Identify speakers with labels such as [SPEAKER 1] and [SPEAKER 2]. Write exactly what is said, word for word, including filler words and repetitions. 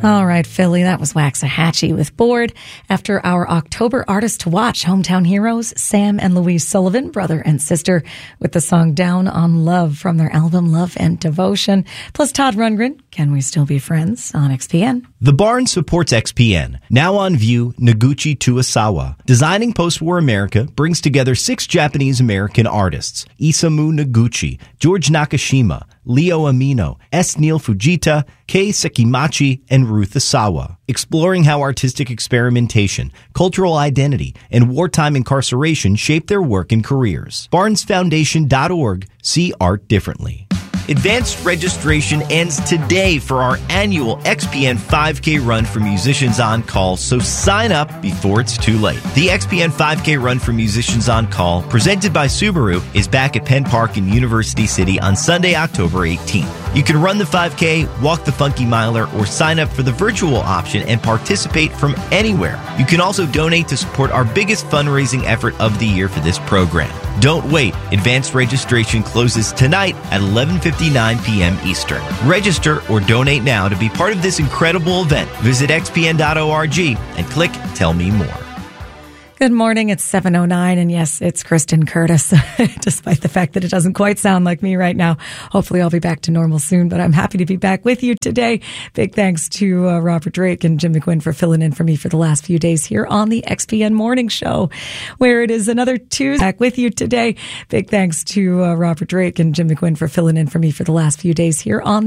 [SPEAKER 1] All right, Philly, that was Waxahachie with Bored. After our October Artist to Watch, hometown heroes Sam and Louise Sullivan, brother and sister, with the song Down on Love from their album Love and Devotion. Plus Todd Rundgren, Can We Still Be Friends on X P N.
[SPEAKER 2] The Barn supports X P N. Now on view, Noguchi Tuosawa. Designing post-war America brings together six Japanese-American artists: Isamu Noguchi, George Nakashima, Leo Amino, S. Neil Fujita, Kei Sekimachi, and Ruth Asawa. Exploring how artistic experimentation, cultural identity, and wartime incarceration shape their work and careers. barnes foundation dot org. See art differently. Advanced registration ends today for our annual X P N five K Run for Musicians on Call, so sign up before it's too late. The X P N five K Run for Musicians on Call, presented by Subaru, is back at Penn Park in University City on Sunday, October eighteenth. You can run the five K, walk the Funky Miler, or sign up for the virtual option and participate from anywhere. You can also donate to support our biggest fundraising effort of the year for this program. Don't wait. Advanced registration closes tonight at eleven fifty-nine p.m. Eastern. Register or donate now to be part of this incredible event. Visit x p n dot org and click Tell Me More.
[SPEAKER 1] Good morning. It's seven oh nine, and yes, it's Kristen Curtis, despite the fact that it doesn't quite sound like me right now. Hopefully I'll be back to normal soon, but I'm happy to be back with you today. Big thanks to uh, Robert Drake and Jim McGuinn for filling in for me for the last few days here on the X P N Morning Show, where it is another Tuesday. Back with you today. Big thanks to uh, Robert Drake and Jim McGuinn for filling in for me for the last few days here on